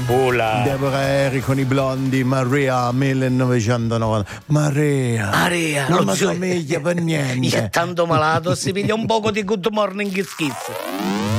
Ula. Deborah Harry con i blondi, Maria 1990. Maria. Non mi somiglia per niente. È tanto malato, si piglia un poco di Good Morning Kiss Kiss.